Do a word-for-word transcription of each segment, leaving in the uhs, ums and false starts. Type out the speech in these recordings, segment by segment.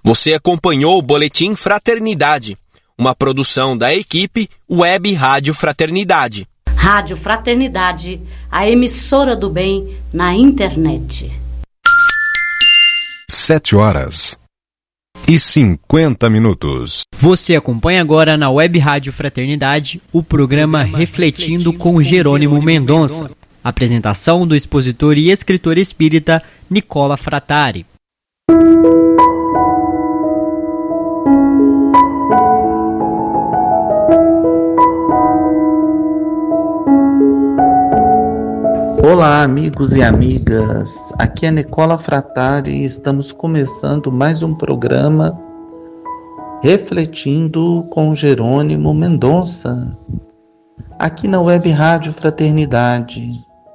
Você acompanhou o Boletim Fraternidade, uma produção da equipe Web Rádio Fraternidade. Rádio Fraternidade, a emissora do bem na internet. Sete horas e cinquenta minutos. Você acompanha agora na Web Rádio Fraternidade o programa Refletindo com Jerônimo Mendonça. Apresentação do expositor e escritor espírita Nicola Frattari. Olá, amigos e amigas, aqui é Nicola Frattari e estamos começando mais um programa Refletindo com Jerônimo Mendonça, aqui na Web Rádio Fraternidade.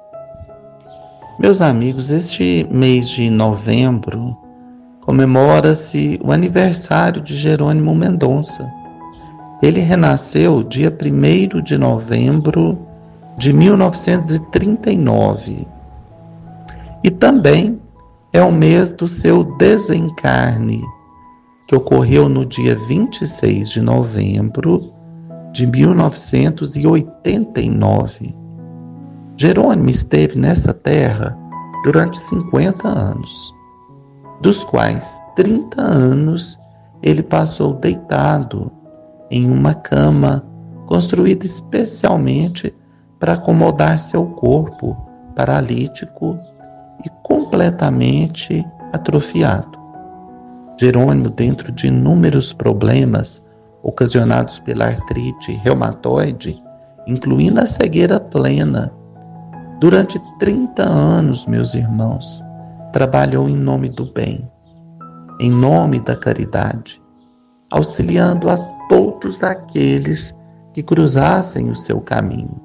Meus amigos, este mês de novembro comemora-se o aniversário de Jerônimo Mendonça. Ele renasceu dia primeiro de novembro de mil novecentos e trinta e nove. E também é o mês do seu desencarne, que ocorreu no dia vinte e seis de novembro de mil novecentos e oitenta e nove. Jerônimo esteve nessa terra durante cinquenta anos, dos quais trinta anos ele passou deitado em uma cama construída especialmente para acomodar seu corpo paralítico e completamente atrofiado. Jerônimo, dentro de inúmeros problemas ocasionados pela artrite reumatoide, incluindo a cegueira plena, durante trinta anos, meus irmãos, trabalhou em nome do bem, em nome da caridade, auxiliando a todos aqueles que cruzassem o seu caminho.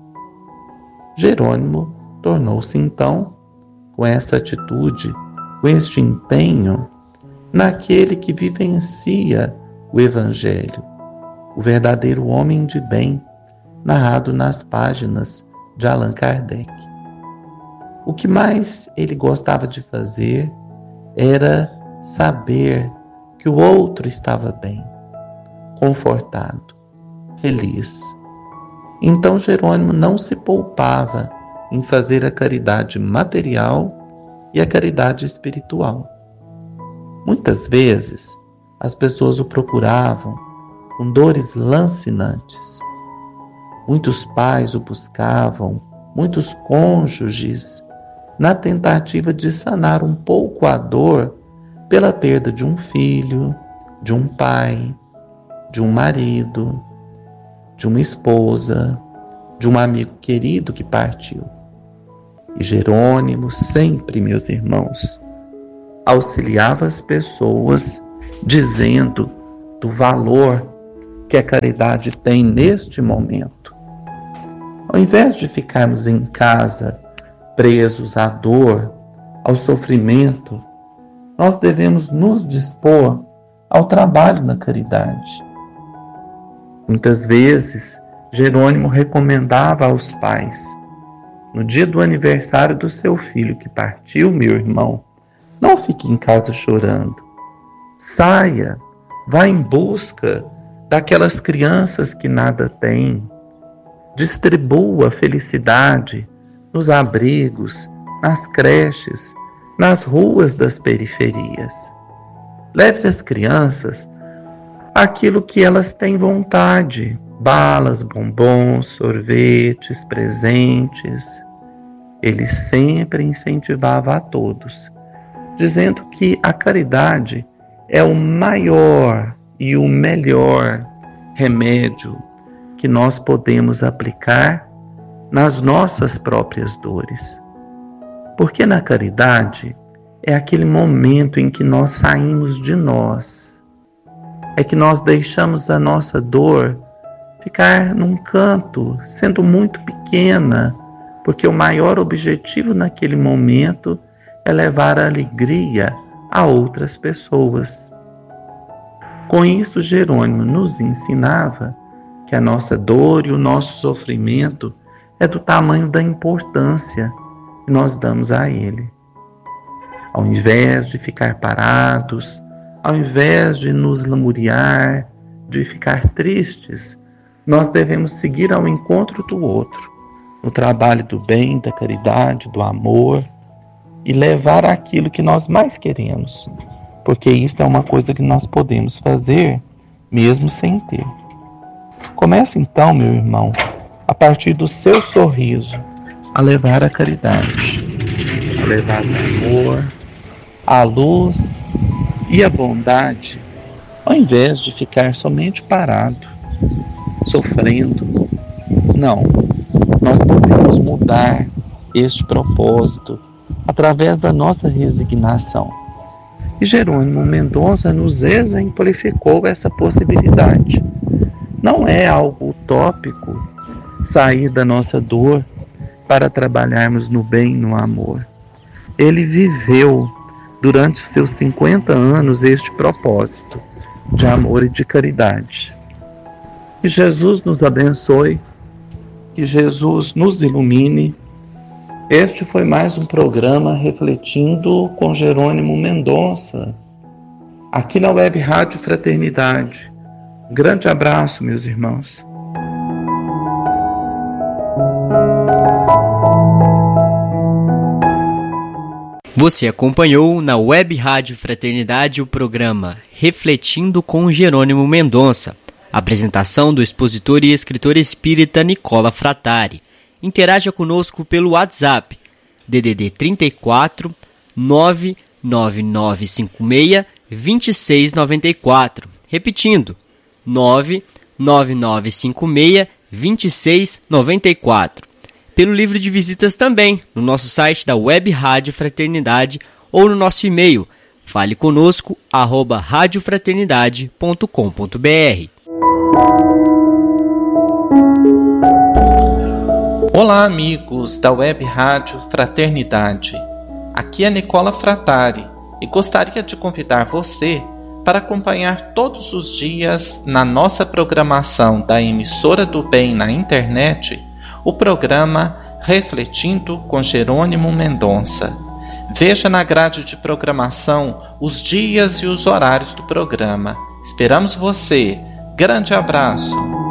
Jerônimo tornou-se então, com essa atitude, com este empenho, naquele que vivencia o Evangelho, o verdadeiro homem de bem, narrado nas páginas de Allan Kardec. O que mais ele gostava de fazer era saber que o outro estava bem, confortado, feliz. Então Jerônimo não se poupava em fazer a caridade material e a caridade espiritual. Muitas vezes as pessoas o procuravam com dores lancinantes. Muitos pais o buscavam, muitos cônjuges, na tentativa de sanar um pouco a dor pela perda de um filho, de um pai, de um marido, de uma esposa, de um amigo querido que partiu. E Jerônimo sempre, meus irmãos, auxiliava as pessoas dizendo do valor que a caridade tem neste momento. Ao invés de ficarmos em casa presos à dor, ao sofrimento, nós devemos nos dispor ao trabalho na caridade. Muitas vezes, Jerônimo recomendava aos pais, no dia do aniversário do seu filho que partiu, meu irmão, não fique em casa chorando. Saia, vá em busca daquelas crianças que nada têm. Distribua a felicidade nos abrigos, nas creches, nas ruas das periferias. Leve as crianças aquilo que elas têm vontade, balas, bombons, sorvetes, presentes. Ele sempre incentivava a todos, dizendo que a caridade é o maior e o melhor remédio que nós podemos aplicar nas nossas próprias dores. Porque na caridade é aquele momento em que nós saímos de nós, é que nós deixamos a nossa dor ficar num canto, sendo muito pequena, porque o maior objetivo naquele momento é levar a alegria a outras pessoas. Com isso, Jerônimo nos ensinava que a nossa dor e o nosso sofrimento é do tamanho da importância que nós damos a ele. Ao invés de ficar parados, ao invés de nos lamuriar, de ficar tristes, nós devemos seguir ao encontro do outro, no trabalho do bem, da caridade, do amor, e levar aquilo que nós mais queremos, porque isso é uma coisa que nós podemos fazer mesmo sem ter. Comece então, meu irmão, a partir do seu sorriso, a levar a caridade, a levar o amor, a luz e a bondade, ao invés de ficar somente parado, sofrendo. Não, nós podemos mudar este propósito através da nossa resignação. E Jerônimo Mendonça nos exemplificou essa possibilidade. Não é algo utópico sair da nossa dor para trabalharmos no bem e no amor. Ele viveu durante os seus cinquenta anos este propósito de amor e de caridade. Que Jesus nos abençoe, que Jesus nos ilumine. Este foi mais um programa Refletindo com Jerônimo Mendonça, aqui na Web Rádio Fraternidade. Um grande abraço, meus irmãos. Você acompanhou na Web Rádio Fraternidade o programa Refletindo com Jerônimo Mendonça. Apresentação do expositor e escritor espírita Nicola Frattari. Interaja conosco pelo WhatsApp D D D trinta e quatro, nove nove nove cinco seis, dois seis nove quatro. Repetindo, nove nove nove cinco seis, dois seis nove quatro. Pelo livro de visitas também, no nosso site da Web Rádio Fraternidade ou no nosso e-mail, fale conosco, arroba radiofraternidade ponto com ponto br. Olá, amigos da Web Rádio Fraternidade. Aqui é Nicola Frattari e gostaria de convidar você para acompanhar todos os dias na nossa programação da Emissora do Bem na internet o programa Refletindo com Jerônimo Mendonça. Veja na grade de programação os dias e os horários do programa. Esperamos você. Grande abraço.